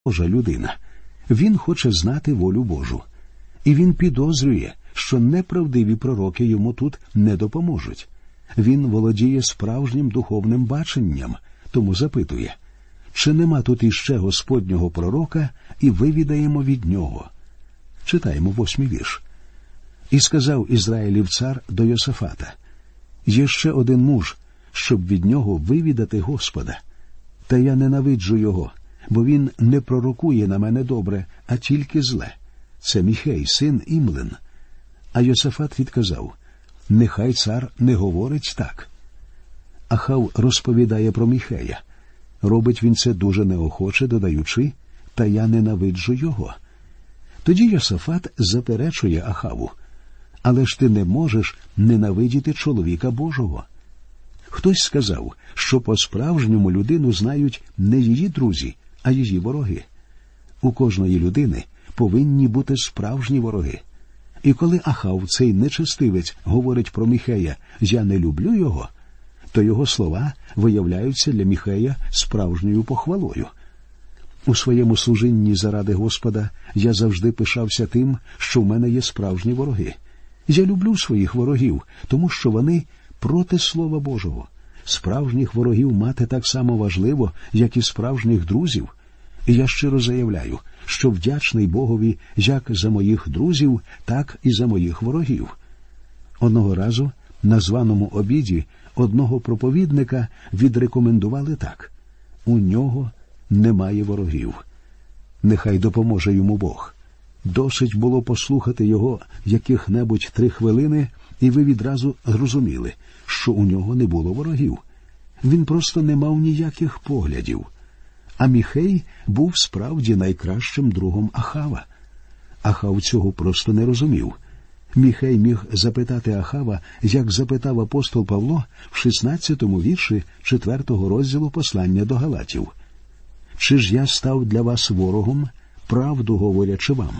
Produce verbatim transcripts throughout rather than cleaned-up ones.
Божа людина. Він хоче знати волю Божу. І він підозрює, що неправдиві пророки йому тут не допоможуть. Він володіє справжнім духовним баченням, тому запитує, чи нема тут іще Господнього пророка, і вивідаємо від нього. Читаємо восьмий вірш. «І сказав Ізраїлів цар до Йосафата, є ще один муж, щоб від нього вивідати Господа. Та я ненавиджу його, бо він не пророкує на мене добре, а тільки зле. Це Міхей, син Імлин». А Йосафат відказав, нехай цар не говорить так. Ахав розповідає про Міхея. Робить він це дуже неохоче, додаючи, та я ненавиджу його. Тоді Йосафат заперечує Ахаву. Але ж ти не можеш ненавидіти чоловіка Божого. Хтось сказав, що по-справжньому людину знають не її друзі, а її вороги. У кожної людини повинні бути справжні вороги. І коли Ахав, цей нечестивець, говорить про Міхея «я не люблю його», то його слова виявляються для Міхея справжньою похвалою. У своєму служінні заради Господа я завжди пишався тим, що в мене є справжні вороги. Я люблю своїх ворогів, тому що вони проти Слова Божого. Справжніх ворогів мати так само важливо, як і справжніх друзів. І я щиро заявляю, що вдячний Богові як за моїх друзів, так і за моїх ворогів. Одного разу на званому обіді одного проповідника відрекомендували так. У нього немає ворогів. Нехай допоможе йому Бог. Досить було послухати його яких-небудь три хвилини, і ви відразу зрозуміли, що у нього не було ворогів. Він просто не мав ніяких поглядів. А Міхей був справді найкращим другом Ахава. Ахав цього просто не розумів. Міхей міг запитати Ахава, як запитав апостол Павло в шістнадцятому вірші четвертого розділу послання до Галатів. «Чи ж я став для вас ворогом, правду говорячи вам?»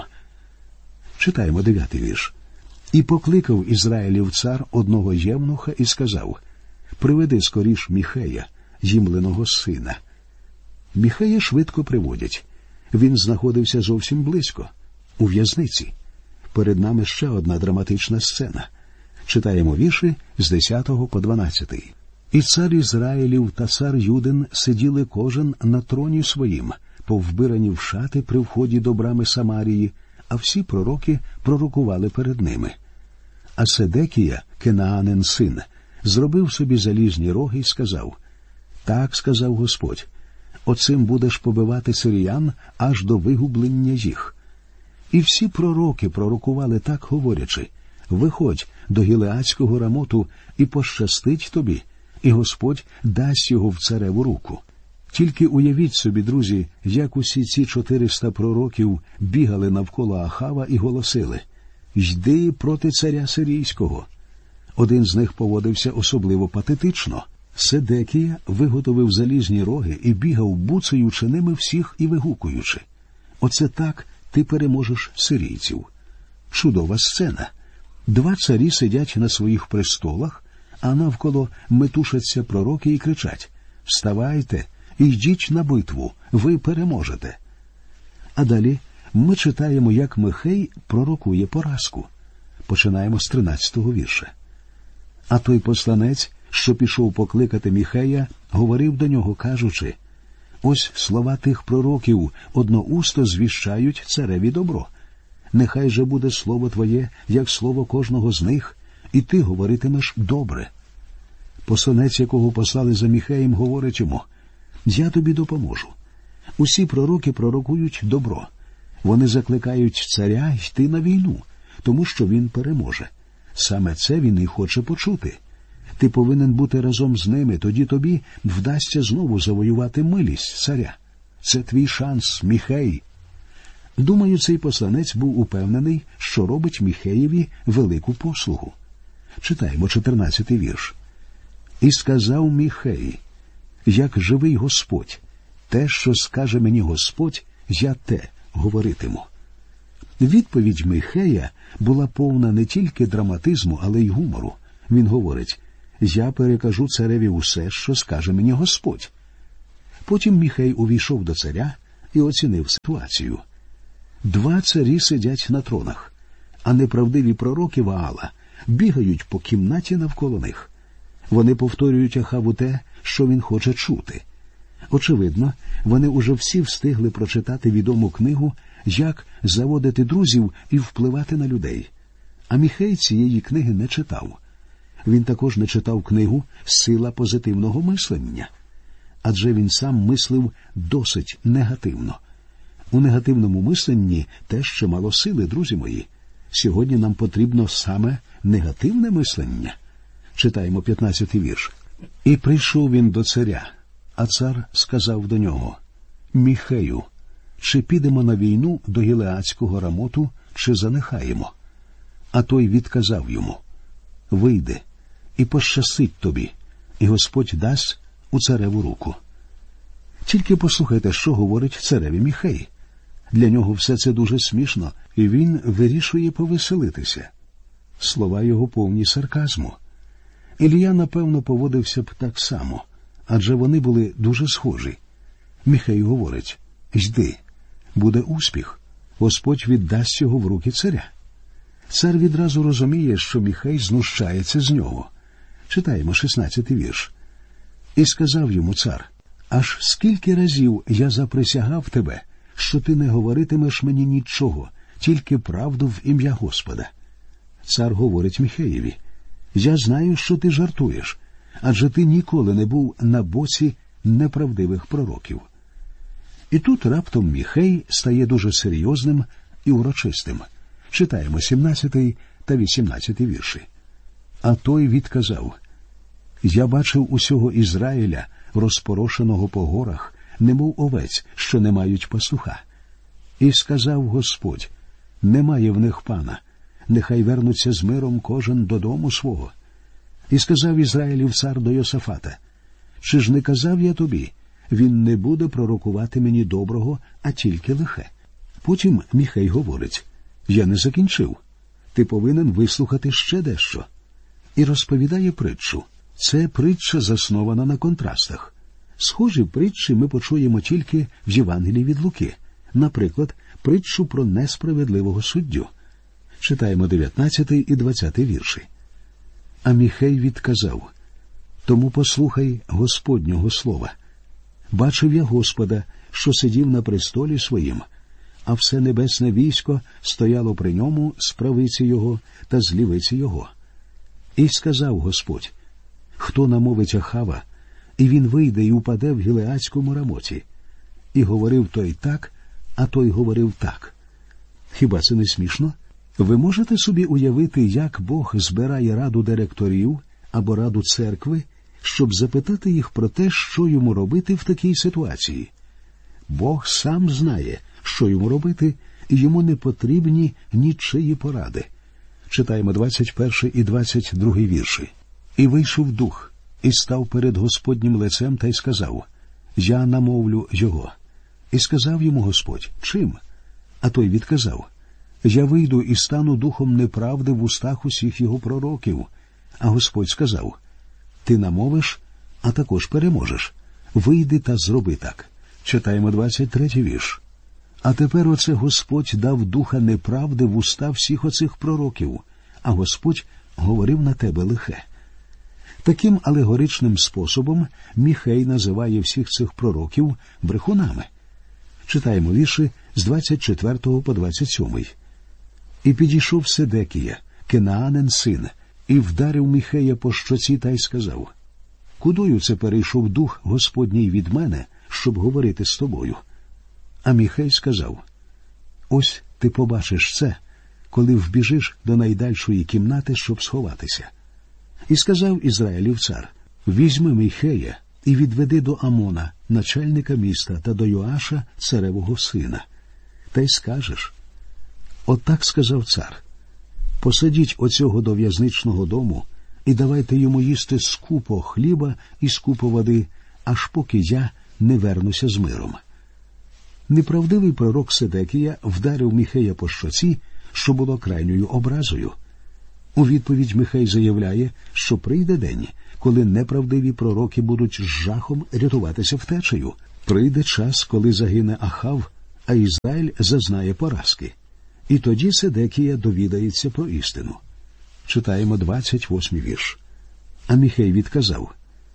Читаємо дев'ятий вірш. «І покликав Ізраїлів цар одного євнуха і сказав, приведи скоріш Міхея, Їмлиного сина». Міхея швидко приводять. Він знаходився зовсім близько, у в'язниці. Перед нами ще одна драматична сцена. Читаємо вірші з десятого по дванадцятий. «І цар Ізраїлів та цар Юдин сиділи кожен на троні своїм, повбирані в шати при вході до брами Самарії, а всі пророки пророкували перед ними. А Седекія, Кенаанин син, зробив собі залізні роги й сказав, так сказав Господь, оцим будеш побивати сиріян аж до вигублення їх. І всі пророки пророкували так, говорячи, виходь до Гілеадського Рамоту і пощастить тобі, і Господь дасть його в цареву руку. Тільки уявіть собі, друзі, як усі ці чотириста пророків бігали навколо Ахава і голосили «Йди проти царя сирійського». Один з них поводився особливо патетично. Седекія виготовив залізні роги і бігав, буцаючи ними всіх і вигукуючи «Оце так ти переможеш сирійців». Чудова сцена. Два царі сидять на своїх престолах, а навколо метушаться пророки і кричать «Вставайте і йдіть на битву, ви переможете». А далі ми читаємо, як Михей пророкує поразку. Починаємо з тринадцятого вірша. А той посланець, що пішов покликати Міхея, говорив до нього, кажучи, «Ось слова тих пророків одноусто звіщають цареві добро. Нехай же буде слово твоє, як слово кожного з них, і ти говоритимеш добре». Посланець, якого послали за Міхеєм, говорить йому, «Я тобі допоможу. Усі пророки пророкують добро. Вони закликають царя йти на війну, тому що він переможе. Саме це він і хоче почути. Ти повинен бути разом з ними, тоді тобі вдасться знову завоювати милість царя. Це твій шанс, Міхей». Думаю, цей посланець був упевнений, що робить Міхеєві велику послугу. Читаємо чотирнадцятий вірш. «І сказав Міхей, як живий Господь, те, що скаже мені Господь, я те говоритиму». Відповідь Михея була повна не тільки драматизму, але й гумору. Він говорить, «Я перекажу цареві усе, що скаже мені Господь». Потім Міхей увійшов до царя, і оцінив ситуацію. Два царі сидять на тронах, а неправдиві пророки Ваала бігають по кімнаті навколо них. Вони повторюють Ахаву те, що він хоче чути. Очевидно, вони уже всі встигли прочитати відому книгу «Як заводити друзів і впливати на людей». А Міхей цієї книги не читав. Він також не читав книгу «Сила позитивного мислення». Адже він сам мислив досить негативно. У негативному мисленні теж чимало сили, друзі мої. Сьогодні нам потрібно саме негативне мислення. Читаємо п'ятнадцятий вірш. «І прийшов він до царя, а цар сказав до нього: Міхею, чи підемо на війну до Гілеадського Рамоту, чи занехаємо? А той відказав йому: Вийди, і пощастить тобі, і Господь дасть у цареву руку». Тільки послухайте, що говорить цареві Міхей. Для нього все це дуже смішно, і він вирішує повеселитися. Слова його повні сарказму. Ілія, напевно, поводився б так само, адже вони були дуже схожі. Міхей говорить: «Йди, буде успіх, Господь віддасть його в руки царя». Цар відразу розуміє, що Міхей знущається з нього. Читаємо шістнадцятий вірш. «І сказав йому цар: аж скільки разів я заприсягав тебе, що ти не говоритимеш мені нічого, тільки правду в ім'я Господа». Цар говорить Міхеєві: «Я знаю, що ти жартуєш, адже ти ніколи не був на боці неправдивих пророків». І тут раптом Міхей стає дуже серйозним і урочистим. Читаємо сімнадцятий та вісімнадцятий вірші. «А той відказав: Я бачив усього Ізраїля, розпорошеного по горах, немов овець, що не мають пастуха. І сказав Господь: немає в них пана, нехай вернуться з миром кожен додому свого. І сказав Ізраїлів цар до Йосафата: чи ж не казав я тобі, він не буде пророкувати мені доброго, а тільки лихе? Потім Міхей говорить: я не закінчив. Ти повинен вислухати ще дещо. І розповідає притчу. Це притча заснована на контрастах. Схожі притчі ми почуємо тільки в Євангелії від Луки. Наприклад, притчу про несправедливого суддю. Читаємо дев'ятнадцятий і двадцятий вірші. А Міхей відказав: тому послухай Господнього слова. Бачив я Господа, що сидів на престолі своїм, а все небесне військо стояло при ньому з правиці його та з лівиці його. І сказав Господь: хто намовить Ахава, і він вийде і упаде в Гілеадському Рамоті. І говорив той так, а той говорив так. Хіба це не смішно? Ви можете собі уявити, як Бог збирає раду директорів або раду церкви, щоб запитати їх про те, що йому робити в такій ситуації? Бог сам знає, що йому робити, і йому не потрібні нічиї поради. Читаємо двадцять перший і двадцять другий вірші. «І вийшов дух, і став перед Господнім лицем, та й сказав: я намовлю його. І сказав йому Господь: чим? А той відказав: я вийду і стану духом неправди в устах усіх його пророків. А Господь сказав: ти намовиш, а також переможеш. Вийди та зроби так». Читаємо двадцять третій вірш. «А тепер оце Господь дав духа неправди в уста всіх оцих пророків, а Господь говорив на тебе лихе». Таким алегоричним способом Міхей називає всіх цих пророків брехунами. Читаємо вірші з двадцять четвертого по двадцять сьомий. «І підійшов Седекія, Кенаанин син, і вдарив Міхея по щоці та й сказав: кудою це перейшов дух Господній від мене, щоб говорити з тобою? А Міхей сказав: ось ти побачиш це, коли вбіжиш до найдальшої кімнати, щоб сховатися. І сказав Ізраїлів цар: візьми Міхея і відведи до Амона, начальника міста, та до Йоаша, царевого сина. Та й скажеш: отак сказав цар: посадіть оцього до в'язничного дому і давайте йому їсти скупо хліба і скупо води, аж поки я не вернуся з миром». Неправдивий пророк Седекія вдарив Міхея по щоці, що було крайньою образою. У відповідь Міхей заявляє, що прийде день, коли неправдиві пророки будуть з жахом рятуватися втечею. Прийде час, коли загине Ахав, а Ізраїль зазнає поразки. І тоді Седекія довідається про істину. Читаємо двадцять восьмий вірш. А Міхей відказав: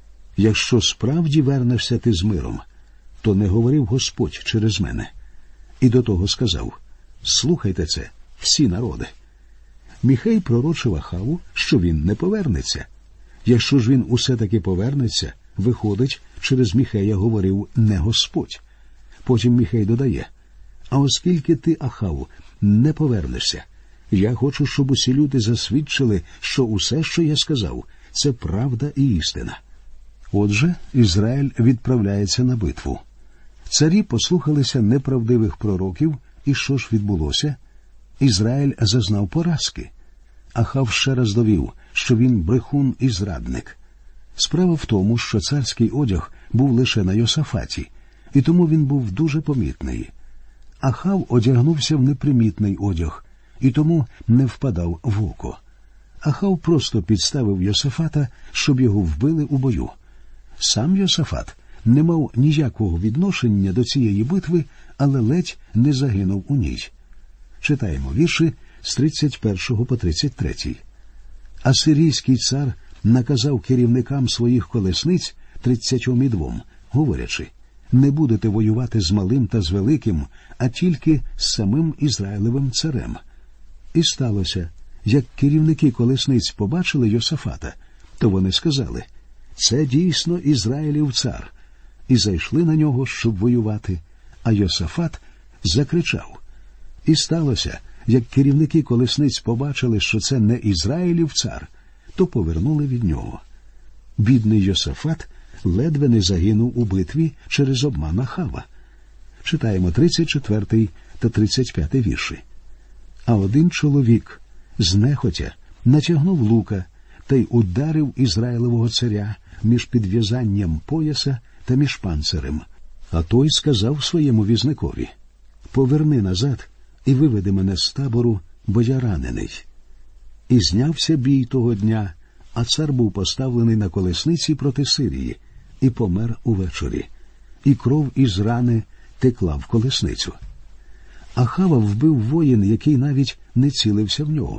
«Якщо справді вернешся ти з миром, то не говорив Господь через мене». І до того сказав: «Слухайте це, всі народи». Міхей пророчив Ахаву, що він не повернеться. Якщо ж він усе-таки повернеться, виходить, через Міхея говорив не Господь. Потім Міхей додає: «А оскільки ти, Ахаву, не повернешся, я хочу, щоб усі люди засвідчили, що усе, що я сказав, це правда і істина». Отже, Ізраїль відправляється на битву. Царі послухалися неправдивих пророків, і що ж відбулося? Ізраїль зазнав поразки. Ахав ще раз довів, що він брехун і зрадник. Справа в тому, що царський одяг був лише на Йосафаті, і тому він був дуже помітний. Ахав одягнувся в непримітний одяг, і тому не впадав в око. Ахав просто підставив Йосафата, щоб його вбили у бою. Сам Йосафат не мав ніякого відношення до цієї битви, але ледь не загинув у ній. Читаємо вірші з тридцять першого по тридцять третій. Асирійський цар наказав керівникам своїх колесниць тридцятьом і двом, говорячи: «Не будете воювати з малим та з великим, а тільки з самим Ізраїлевим царем». І сталося, як керівники колесниць побачили Йосафата, то вони сказали: «Це дійсно Ізраїлів цар», і зайшли на нього, щоб воювати. А Йосафат закричав. І сталося, як керівники колесниць побачили, що це не Ізраїлів цар, то повернули від нього. Бідний Йосафат ледве не загинув у битві через обман Ахава. Читаємо тридцять четвертий та тридцять п'ятий вірші. А один чоловік знехотя натягнув лука та й ударив Ізраїлевого царя між підв'язанням пояса та між панцирем. А той сказав своєму візникові: «Поверни назад і виведи мене з табору, бо я ранений». І знявся бій того дня, а цар був поставлений на колесниці проти Сирії і помер увечері, і кров із рани текла в колесницю. Ахава вбив воїн, який навіть не цілився в нього.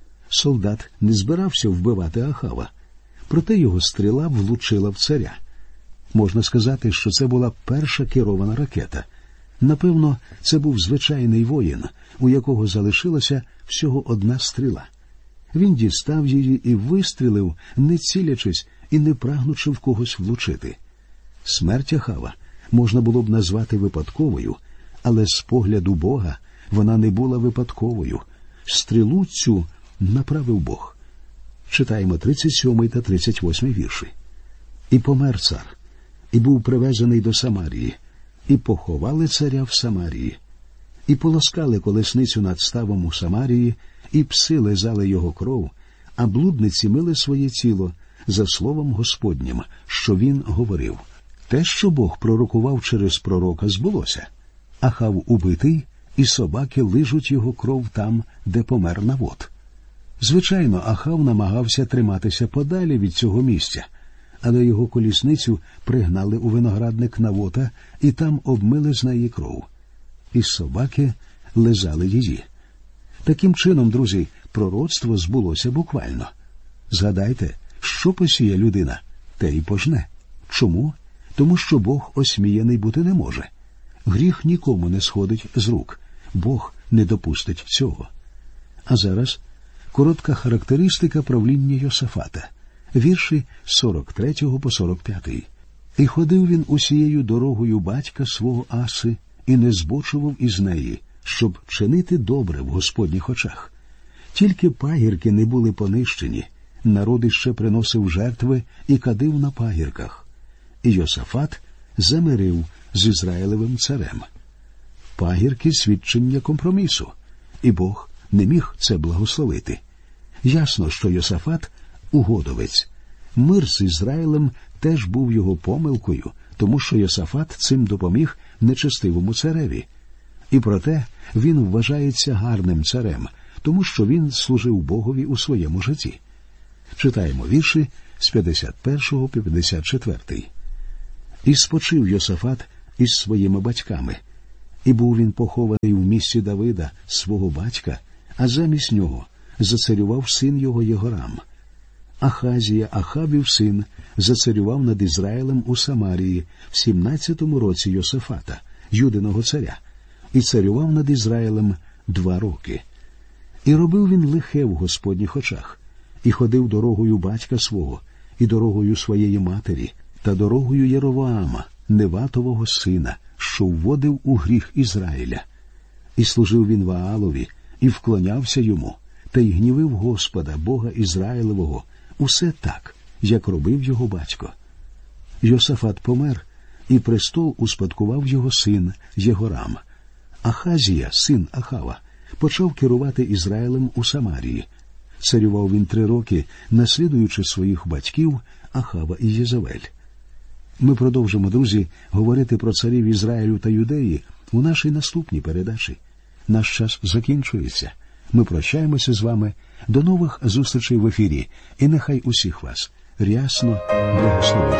Солдат не збирався вбивати Ахава, проте його стріла влучила в царя. Можна сказати, що це була перша керована ракета. Напевно, це був звичайний воїн, у якого залишилася всього одна стріла. Він дістав її і вистрілив, не цілячись і не прагнучи в когось влучити. Смерть Ахава можна було б назвати випадковою, але з погляду Бога вона не була випадковою. Стрілу цю направив Бог. Читаємо тридцять сьомий та тридцять восьмий вірші. «І помер цар, і був привезений до Самарії, і поховали царя в Самарії, і полоскали колесницю над ставом у Самарії, і пси лизали його кров, а блудниці мили своє тіло за словом Господнім, що він говорив». Те, що Бог пророкував через пророка, збулося. Ахав убитий, і собаки лижуть його кров там, де помер Навот. Звичайно, Ахав намагався триматися подалі від цього місця, але його колісницю пригнали у виноградник Навота і там обмили з неї кров. І собаки лизали її. Таким чином, друзі, пророцтво збулося буквально. Згадайте, що посіє людина, те й пожне. Чому? Тому що Бог осміяний бути не може. Гріх нікому не сходить з рук. Бог не допустить цього. А зараз коротка характеристика правління Йосафата. Вірші з сорок третього по сорок п'ятий. «І ходив він усією дорогою батька свого Аси, і не збочував із неї, щоб чинити добре в Господніх очах. Тільки пагірки не були понищені, народ іще приносив жертви і кадив на пагірках. І Йосафат замирив з Ізраїлевим царем». Пагірки – свідчення компромісу, і Бог не міг це благословити. Ясно, що Йосафат – угодовець. Мир з Ізраїлем теж був його помилкою, тому що Йосафат цим допоміг нечестивому цареві. І проте він вважається гарним царем, тому що він служив Богові у своєму житті. Читаємо вірші з п'ятдесят першого по п'ятдесят четвертий. «І спочив Йосафат із своїми батьками. І був він похований в місті Давида, свого батька, а замість нього зацарював син його Єгорам. Ахазія, Ахавів син, зацарював над Ізраїлем у Самарії в сімнадцятому році Йосафата, Юдиного царя, і царював над Ізраїлем два роки. І робив він лихе в Господніх очах, і ходив дорогою батька свого, і дорогою своєї матері, та дорогою Єровоама, Неватового сина, що вводив у гріх Ізраїля. І служив він Ваалові, і вклонявся йому, та й гнівив Господа, Бога Ізраїлевого, усе так, як робив його батько. Йосафат помер, і престол успадкував його син Єгорам. Ахазія, син Ахава, почав керувати Ізраїлем у Самарії. Царював він три роки, наслідуючи своїх батьків Ахава і Єзавель. Ми продовжимо, друзі, говорити про царів Ізраїлю та Юдеї у нашій наступній передачі. Наш час закінчується. Ми прощаємося з вами. До нових зустрічей в ефірі. І нехай усіх вас рясно благословить